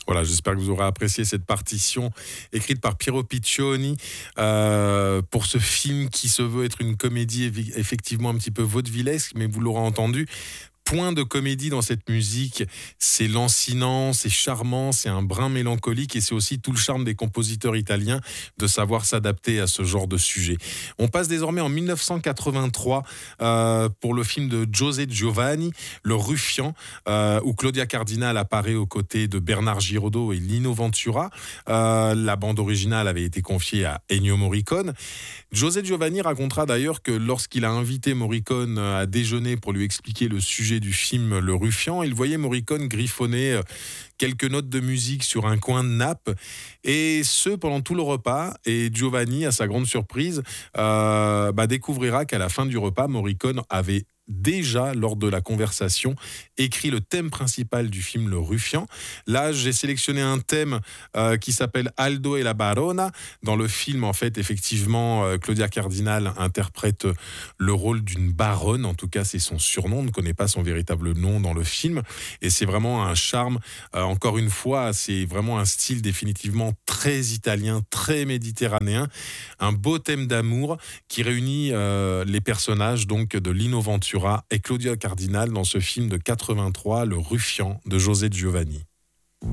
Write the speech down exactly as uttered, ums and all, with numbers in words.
Voilà, j'espère que vous aurez apprécié cette partition écrite par Piero Piccioni euh, pour ce film qui se veut être une comédie effectivement un petit peu vaudevillesque, mais vous l'aurez entendu, point de comédie dans cette musique, c'est lancinant, c'est charmant, c'est un brin mélancolique et c'est aussi tout le charme des compositeurs italiens de savoir s'adapter à ce genre de sujet. On passe désormais en dix-neuf cent quatre-vingt-trois euh, pour le film de José Giovanni, Le Ruffian, euh, où Claudia Cardinal apparaît aux côtés de Bernard Giraudot et Lino Ventura. Euh, la bande originale avait été confiée à Ennio Morricone. José Giovanni racontera d'ailleurs que lorsqu'il a invité Morricone à déjeuner pour lui expliquer le sujet du film Le Ruffian, il voyait Morricone griffonner quelques notes de musique sur un coin de nappe, et ce pendant tout le repas. Et Giovanni, à sa grande surprise, euh, bah, découvrira qu'à la fin du repas, Morricone avait déjà, lors de la conversation, écrit le thème principal du film Le Ruffian. Là, j'ai sélectionné un thème euh, qui s'appelle Aldo et la Barona. Dans le film, en fait, effectivement, euh, Claudia Cardinal interprète le rôle d'une baronne. En tout cas, c'est son surnom. On ne connaît pas son véritable nom dans le film. Et c'est vraiment un charme. Euh, encore une fois, c'est vraiment un style définitivement très italien, très méditerranéen. Un beau thème d'amour qui réunit euh, les personnages donc de Lino Ventura et Claudia Cardinal dans ce film de quatre-vingt-trois, Le Ruffian de José Giovanni.